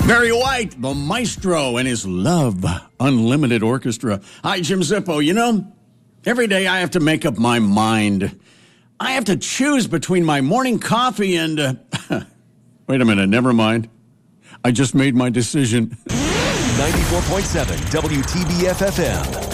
Barry White, the maestro, and his Love Unlimited Orchestra. Hi, Jim Zippo. You know, every day I have to make up my mind. I have to choose between my morning coffee and... wait a minute, never mind. I just made my decision. 94.7 WTBF-FM.